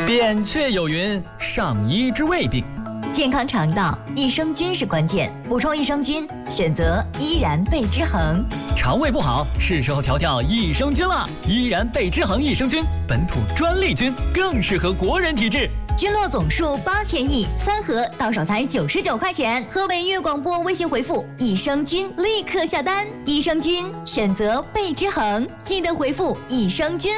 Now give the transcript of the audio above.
扁鹊有云：上医治未病。 健康肠道，益生菌是关键。补充益生菌，选择依然贝之恒。 肠胃不好，是时候调调益生菌了。依然贝之恒益生菌，本土专利菌，更适合国人体质。 菌落总数8000亿，3盒到手才99块钱。河北粤广播微信回复“益生菌”立刻下单。益生菌选择贝之恒，记得回复“益生菌”。